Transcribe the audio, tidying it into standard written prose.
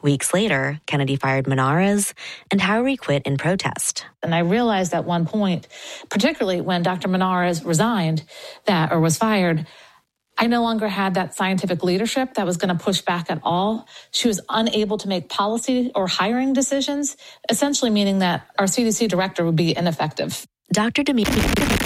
Weeks later, Kennedy fired Menarez, and Howery quit in protest. And I realized at one point, particularly when Dr. Menarez resigned or was fired, I no longer had that scientific leadership that was going to push back at all. She was unable to make policy or hiring decisions, essentially meaning that our CDC director would be ineffective. Dr. Demetri